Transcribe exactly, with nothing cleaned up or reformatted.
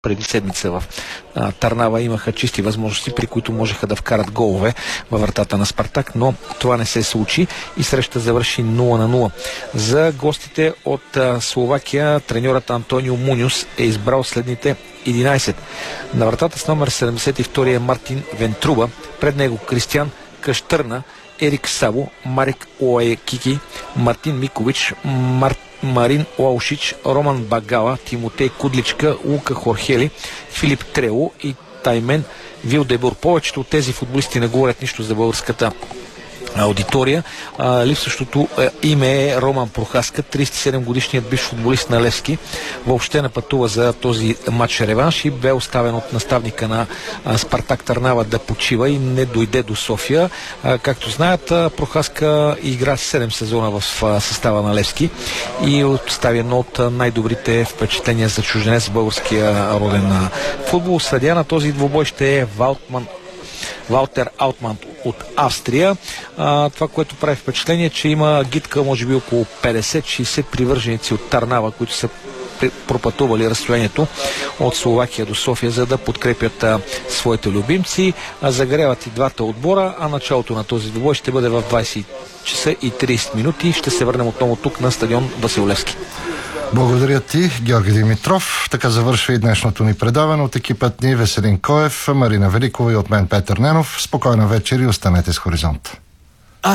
преди седмица в а, Търнава имаха чисти възможности, при които можеха да вкарат голове във вратата на Спартак, но това не се случи и среща завърши нула на нула. За гостите от а, Словакия треньорът Антонио Муньос е избрал следните единайсет. На вратата с номер седемдесет и втори е Мартин Вентруба, пред него Кристиан Кащърна, Ерик Саво, Марик Оекики, Мартин Микович, Мар... Марин Лаушич, Роман Багала, Тимотей Кудличка, Лука Хорхели, Филип Трело и Таймен Вилдебур. Повечето от тези футболисти не говорят нищо за българската аудитория. А, липсващото е, име е Роман Прохаска, трийсет и седем годишният бивш футболист на Левски. Въобще не пътува за този матч реванш и бе оставен от наставника на а, Спартак Търнава да почива и не дойде до София. А, както знаят, а, Прохаска игра седем сезона в а, състава на Левски и остави едно от а, най-добрите впечатления за чужденец в българския роден футбол. Съдия на този двубой ще е Валтман Валтер Аутман от Австрия. А, това, което прави впечатление, че има гидка, може би около петдесет-шейсет привърженици от Търнава, които са пропътували разстоянието от Словакия до София, за да подкрепят а, своите любимци. А, загряват и двата отбора, а началото на този двубой ще бъде в двайсет часа и трийсет минути. Ще се върнем отново тук на стадион Васил Левски. Благодаря ти, Георги Димитров. Така завършва и днешното ни предаване. От екипът ни Веселин Коев, Марина Великова и от мен Петър Ненов. Спокойна вечер и останете с Хоризонт.